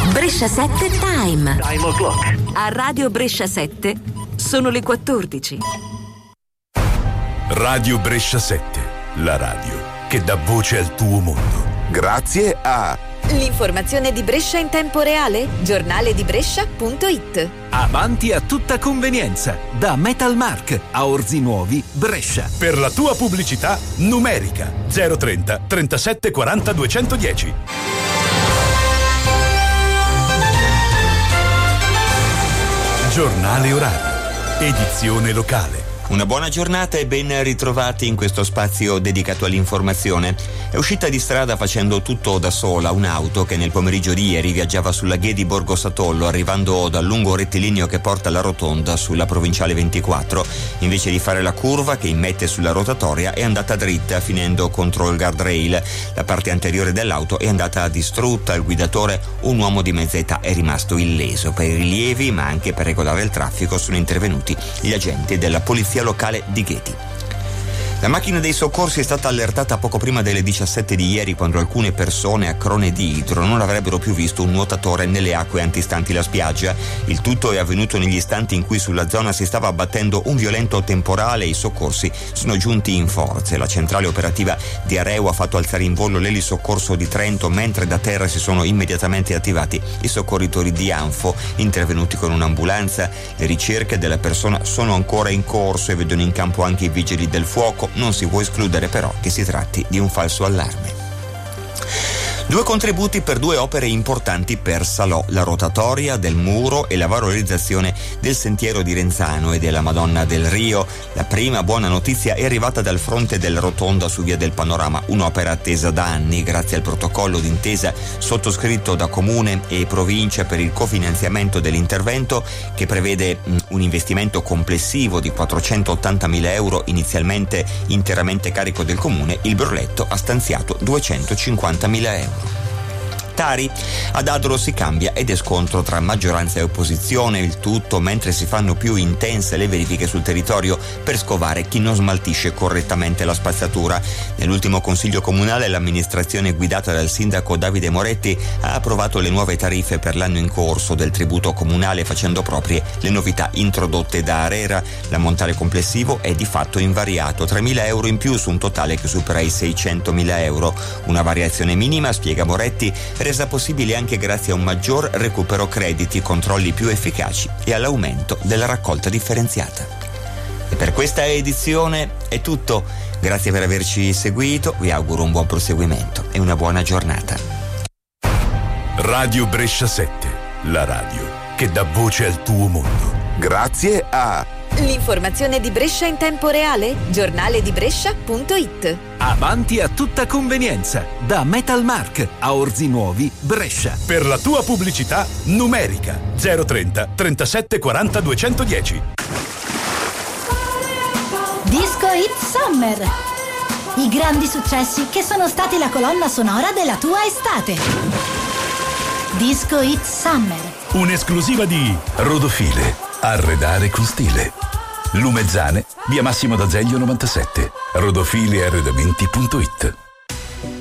Brescia 7 Time. Time o'clock. A Radio Brescia 7 sono le 14. Radio Brescia 7, la radio che dà voce al tuo mondo. Grazie a l'informazione di Brescia in tempo reale, giornale di Brescia.it. Avanti a tutta convenienza, da Metalmark a Orzi Nuovi, Brescia. Per la tua pubblicità numerica 030 37 40 210. Giornale orario, edizione locale. Una buona giornata e ben ritrovati in questo spazio dedicato all'informazione. È uscita di strada facendo tutto da sola un'auto che nel pomeriggio di ieri viaggiava sulla Ghe di Borgo Satollo, arrivando dal lungo rettilineo che porta alla rotonda sulla provinciale 24. Invece di fare la curva che immette sulla rotatoria è andata dritta, finendo contro il guardrail. La parte anteriore dell'auto è andata distrutta, il guidatore, un uomo di mezza età, è rimasto illeso. Per i rilievi, ma anche per regolare il traffico, sono intervenuti gli agenti della polizia locale di Chieti. La macchina dei soccorsi è stata allertata poco prima delle 17 di ieri, quando alcune persone a Crone di Idro non avrebbero più visto un nuotatore nelle acque antistanti la spiaggia. Il tutto è avvenuto negli istanti in cui sulla zona si stava abbattendo un violento temporale e i soccorsi sono giunti in forze. La centrale operativa di Areo ha fatto alzare in volo l'elisoccorso di Trento, mentre da terra si sono immediatamente attivati i soccorritori di Anfo, intervenuti con un'ambulanza. Le ricerche della persona sono ancora in corso e vedono in campo anche i vigili del fuoco. Non si può escludere però che si tratti di un falso allarme. 2 contributi per 2 opere importanti per Salò, la rotatoria del muro e la valorizzazione del sentiero di Renzano e della Madonna del Rio. La prima buona notizia è arrivata dal fronte della rotonda su via del Panorama, un'opera attesa da anni grazie al protocollo d'intesa sottoscritto da Comune e Provincia per il cofinanziamento dell'intervento, che prevede un investimento complessivo di 480.000 euro, inizialmente interamente carico del Comune. Il Brulletto ha stanziato 250.000 euro. Tari, ad Adro si cambia ed è scontro tra maggioranza e opposizione, il tutto mentre si fanno più intense le verifiche sul territorio per scovare chi non smaltisce correttamente la spazzatura. Nell'ultimo consiglio comunale l'amministrazione guidata dal sindaco Davide Moretti ha approvato le nuove tariffe per l'anno in corso del tributo comunale, facendo proprie le novità introdotte da Arera. L'ammontare complessivo è di fatto invariato, 3.000 euro in più su un totale che supera i 600.000 euro. Una variazione minima, spiega Moretti, resa possibile anche grazie a un maggior recupero crediti, controlli più efficaci e all'aumento della raccolta differenziata. E per questa edizione è tutto. Grazie per averci seguito, vi auguro un buon proseguimento e una buona giornata. Radio Brescia 7, la radio che dà voce al tuo mondo. Grazie a l'informazione di Brescia in tempo reale, giornale di Brescia.it. Avanti a tutta convenienza, da Metalmark a Orzi Nuovi, Brescia. Per la tua pubblicità numerica 030 37 40 210. Disco Hit Summer. I grandi successi che sono stati la colonna sonora della tua estate. Disco Hit Summer. Un'esclusiva di Rodofile. Arredare con stile. Lumezzane, via Massimo d'Azeglio 97. Rodofilearredamenti.it.